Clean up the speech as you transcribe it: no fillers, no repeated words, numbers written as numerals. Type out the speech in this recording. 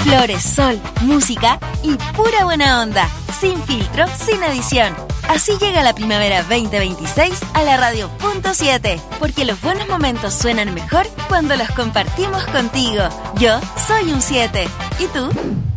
Flores, sol, música y pura buena onda. Sin filtro, sin edición. Así llega la primavera 2026 a la radio Punto 7. Porque los buenos momentos suenan mejor cuando los compartimos contigo. Yo soy un 7. ¿Y tú?